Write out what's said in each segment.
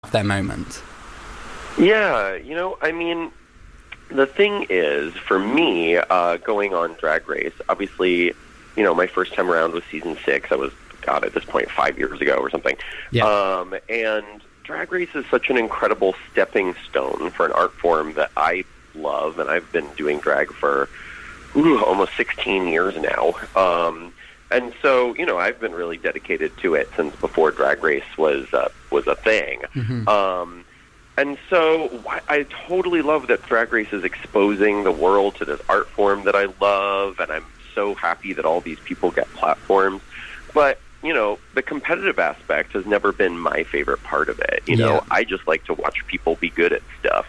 their moment? Yeah, I mean, the thing is, for me, going on Drag Race, obviously, my first time around was season 6. I was, God, at this point, 5 years ago or something. Yeah. And Drag Race is such an incredible stepping stone for an art form that I love, and I've been doing drag for almost 16 years now. And so, I've been really dedicated to it since before Drag Race was a thing. Mm-hmm. And so I totally love that Drag Race is exposing the world to this art form that I love, and I'm so happy that all these people get platforms. But, the competitive aspect has never been my favorite part of it. I just like to watch people be good at stuff.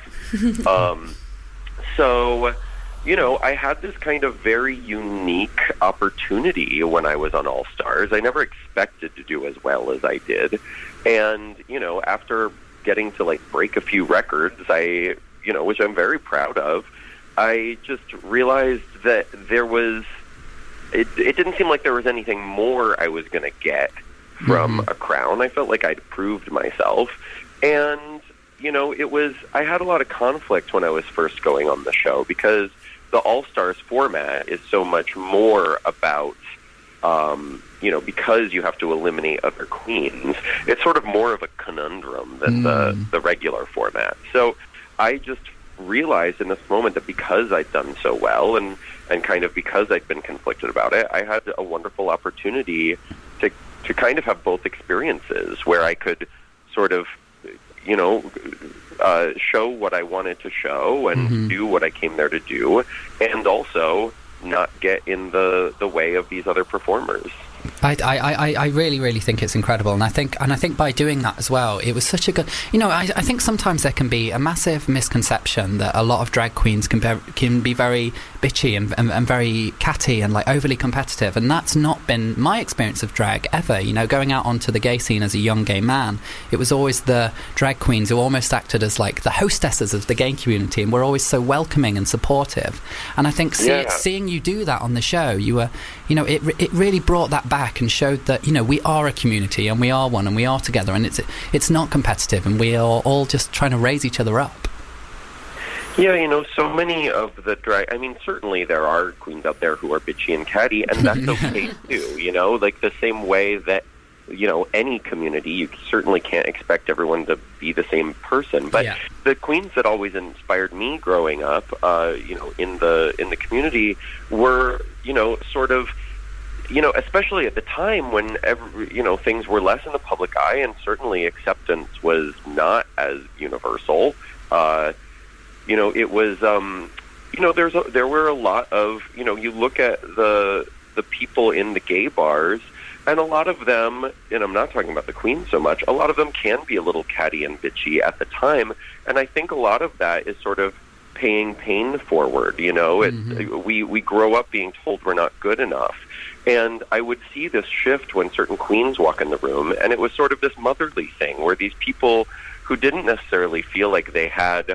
So, I had this kind of very unique opportunity when I was on All Stars. I never expected to do as well as I did. And, after getting to break a few records, which I'm very proud of, I just realized that it didn't seem like there was anything more I was going to get from a crown. I felt like I'd proved myself. And, I had a lot of conflict when I was first going on the show, because the All-Stars format is so much more about, because you have to eliminate other queens, it's sort of more of a conundrum than the regular format. So I just realized in this moment that because I'd done so well and kind of because I'd been conflicted about it, I had a wonderful opportunity to kind of have both experiences where I could sort of, show what I wanted to show and do what I came there to do, and also not get in the way of these other performers. I really, really think it's incredible, and I think by doing that as well, it was such a good. I think sometimes there can be a massive misconception that a lot of drag queens can be very bitchy and very catty and overly competitive, and that's not been my experience of drag ever. Going out onto the gay scene as a young gay man, it was always the drag queens who almost acted as the hostesses of the gay community, and were always so welcoming and supportive. And I think seeing you do that on the show, you were, it really brought that back and showed that we are a community and we are one and we are together, and it's not competitive, and we are all just trying to raise each other up. Yeah, so many of the drag, I mean, certainly there are queens out there who are bitchy and catty, and that's okay too, the same way that, any community, you certainly can't expect everyone to be the same person. But the queens that always inspired me growing up, in the community were, sort of, especially at the time when things were less in the public eye, and certainly acceptance was not as universal. It was, there were a lot of, you look at the people in the gay bars, and a lot of them, and I'm not talking about the queens so much, a lot of them can be a little catty and bitchy at the time, and I think a lot of that is sort of paying pain forward. We grow up being told we're not good enough. And I would see this shift when certain queens walk in the room, and it was sort of this motherly thing where these people who didn't necessarily feel like they had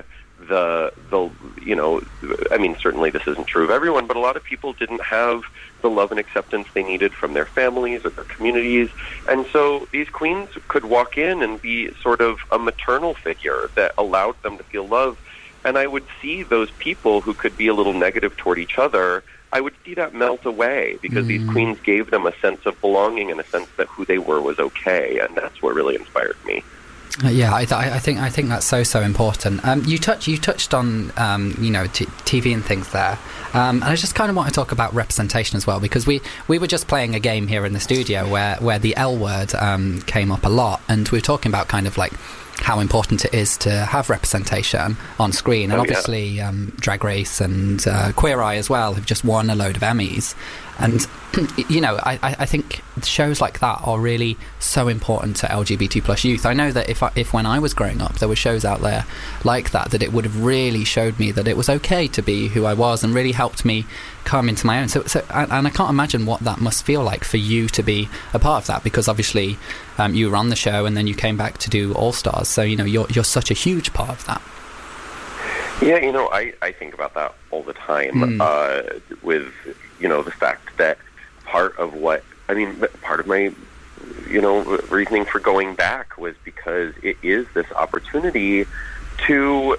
I mean, certainly this isn't true of everyone, but a lot of people didn't have the love and acceptance they needed from their families or their communities. And so these queens could walk in and be sort of a maternal figure that allowed them to feel love. And I would see those people who could be a little negative toward each other, I would see that melt away, because these queens gave them a sense of belonging and a sense that who they were was okay. And that's what really inspired me. I think that's so important. You touched on TV and things there, and I just kind of want to talk about representation as well, because we were just playing a game here in the studio where the L word came up a lot, and we were talking about kind of how important it is to have representation on screen, and obviously Drag Race and Queer Eye as well have just won a load of Emmys, and I think shows like that are really so important to LGBT plus youth. I know that if when I was growing up there were shows out there like that it would have really showed me that it was okay to be who I was, and really helped me come into my own. So and I can't imagine what that must feel like for you to be a part of that, because obviously you were on the show and then you came back to do All Stars, so you're such a huge part of that. Yeah, I think about that all the time, with the fact that part of my reasoning for going back was because it is this opportunity to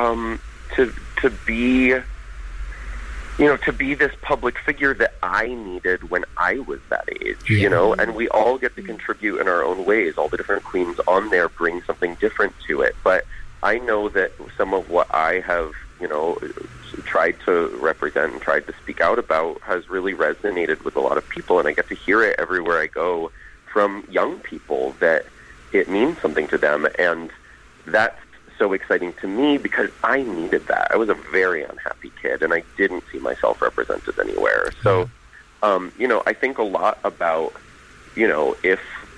be, to be this public figure that I needed when I was that age, and we all get to contribute in our own ways. All the different queens on there bring something different to it. But I know that some of what I have, tried to represent and tried to speak out about has really resonated with a lot of people, and I get to hear it everywhere I go from young people that it means something to them, and that's so exciting to me because I needed that. I was a very unhappy kid, and I didn't see myself represented anywhere. So, I think a lot about, if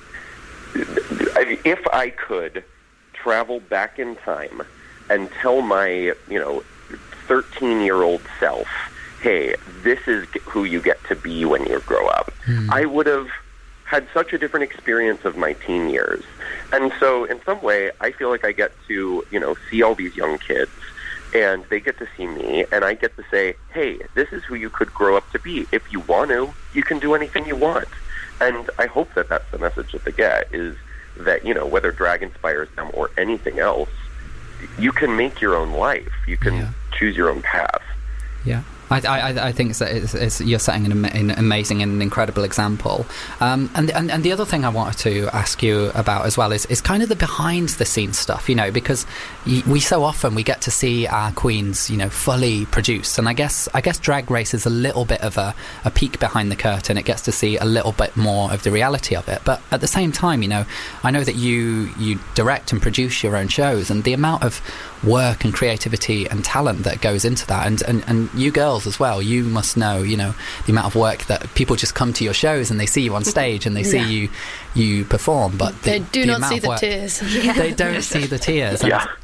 I could travel back in time and tell my, 13-year-old self, hey, this is who you get to be when you grow up, I would have had such a different experience of my teen years. And so in some way, I feel like I get to, see all these young kids, and they get to see me, and I get to say, hey, this is who you could grow up to be. If you want to, you can do anything you want. And I hope that that's the message that they get, is that, whether drag inspires them or anything else, you can make your own life. You can choose your own path. Yeah. I think it's you're setting an amazing and incredible example. And the other thing I wanted to ask you about as well is kind of the behind the scenes stuff, because we so often we get to see our queens, fully produced. And I guess Drag Race is a little bit of a peek behind the curtain. It gets to see a little bit more of the reality of it. But at the same time, I know that you direct and produce your own shows, and the amount of work and creativity and talent that goes into that, and you girls as well, you must know, the amount of work that people just come to your shows and they see you on stage and they see you perform, but they do not see the tears. They don't see the tears.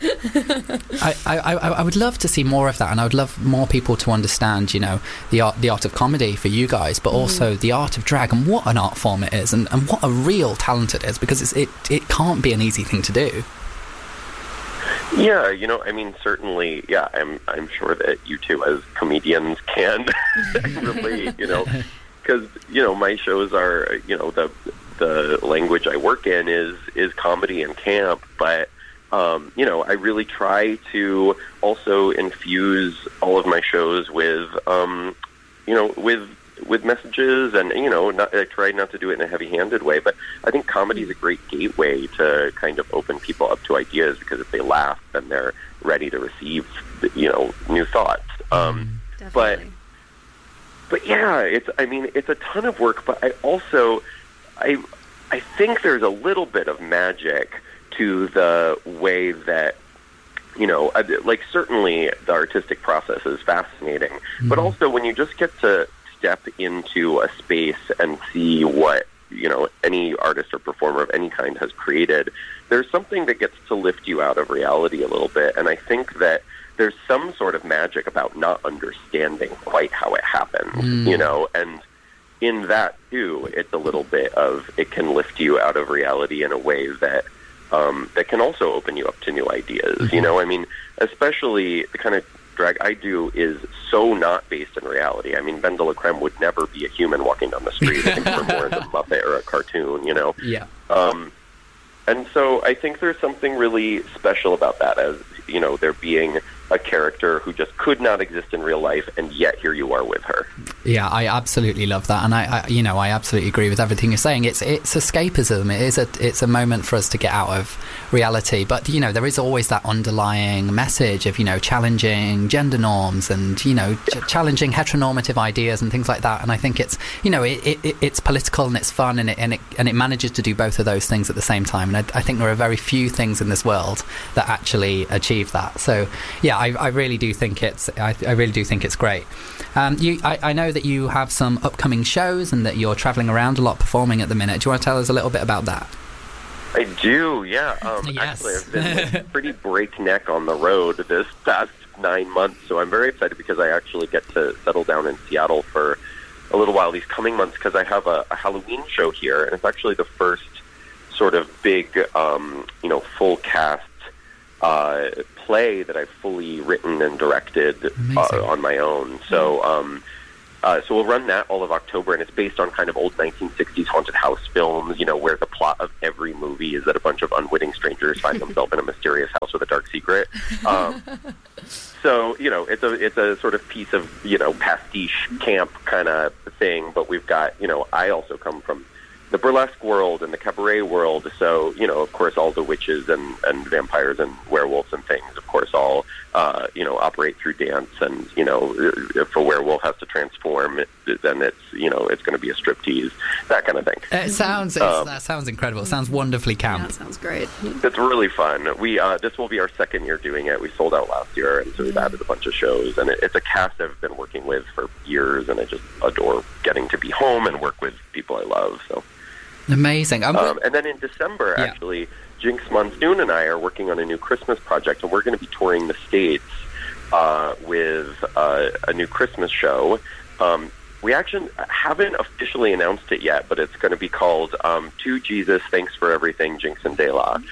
I would love to see more of that, and I would love more people to understand, the art of comedy for you guys, but also the art of drag and what an art form it is, and what a real talent it is, because it can't be an easy thing to do. Yeah, certainly, I'm sure that you two as comedians can relate, because, my shows are, the language I work in is comedy and camp, but, I really try to also infuse all of my shows with messages, and I try not to do it in a heavy-handed way, but I think comedy is a great gateway to kind of open people up to ideas, because if they laugh, then they're ready to receive new thoughts. But yeah, it's a ton of work, but I also I think there's a little bit of magic to the way that certainly the artistic process is fascinating, but also when you just get to step into a space and see what any artist or performer of any kind has created, there's something that gets to lift you out of reality a little bit. And I think that there's some sort of magic about not understanding quite how it happens, and in that too, it's a little bit of, it can lift you out of reality in a way that that can also open you up to new ideas. Especially the kind of drag I do is so not based in reality. Ben de la Creme would never be a human walking down the street. I think we're more in the Muppet or a cartoon, Yeah. And so I think there's something really special about that, as, there being a character who just could not exist in real life, and yet here you are with her. Yeah, I absolutely love that, and I absolutely agree with everything you're saying. It's escapism. It's a moment for us to get out of reality, but there is always that underlying message of challenging gender norms and challenging heteronormative ideas and things like that. And I think it's it's political and it's fun, and it manages to do both of those things at the same time. And I think there are very few things in this world that actually achieve that. So yeah, I really do think it's great. I know that you have some upcoming shows and that you're traveling around a lot performing at the minute. Do you want to tell us a little bit about that? I do, yeah. Yes. Actually, I've been pretty breakneck on the road this past 9 months, so I'm very excited because I actually get to settle down in Seattle for a little while these coming months, because I have a Halloween show here, and it's actually the first sort of big, full cast play that I've fully written and directed on my own. So So we'll run that all of October, and it's based on kind of old 1960s haunted house films, where the plot of every movie is that a bunch of unwitting strangers find themselves in a mysterious house with a dark secret. So, it's a sort of piece of, pastiche camp kind of thing, but we've got, I also come from the burlesque world and the cabaret world, so, of course, all the witches and vampires and werewolves and things, of course, all, operate through dance, and, if a werewolf has to transform, then it's, it's going to be a striptease, that kind of thing. That sounds incredible. It sounds wonderfully camp. Yeah, that sounds great. It's really fun. This will be our second year doing it. We sold out last year, and so we've added a bunch of shows, and it's a cast I've been working with for years, and I just adore getting to be home and work with people I love, so. Amazing. And then in December, actually, Jinx Monsoon and I are working on a new Christmas project, and we're going to be touring the States with a new Christmas show. We actually haven't officially announced it yet, but it's going to be called To Jesus, Thanks for Everything, Jinx and De La.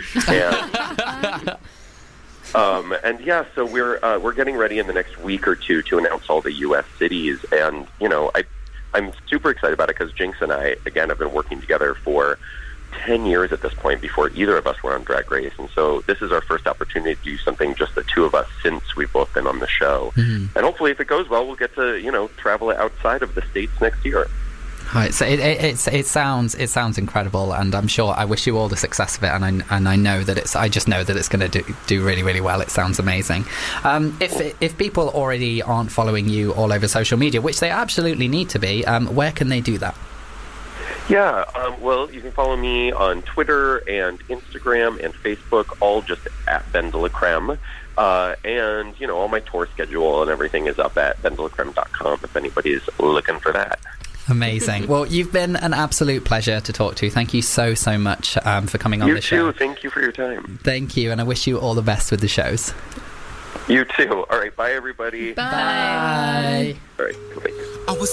So we're getting ready in the next week or two to announce all the U.S. cities, and, I'm super excited about it because Jinx and I, again, have been working together for 10 years at this point before either of us were on Drag Race. And so this is our first opportunity to do something just the two of us since we've both been on the show. Mm-hmm. And hopefully, if it goes well, we'll get to, travel outside of the States next year. Right, so it sounds incredible, and I'm sure I wish you all the success of it, and I know that I just know that it's going to do really, really well. It sounds amazing. If people already aren't following you all over social media, which they absolutely need to be, where can they do that? Yeah, well, you can follow me on Twitter and Instagram and Facebook, all just at Ben de la Creme. And, all my tour schedule and everything is up at bendelacreme.com if anybody's looking for that. Amazing. Well, you've been an absolute pleasure to talk to. Thank you so much for coming on the show. You too. Thank you for your time. Thank you, and I wish you all the best with the shows. You too. All right, bye, everybody. Bye.